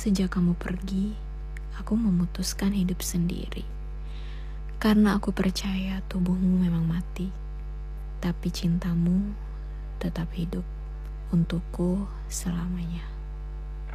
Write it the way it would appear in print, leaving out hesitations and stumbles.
Sejak kamu pergi, aku memutuskan hidup sendiri. Karena aku percaya tubuhmu memang mati, tapi cintamu tetap hidup untukku selamanya.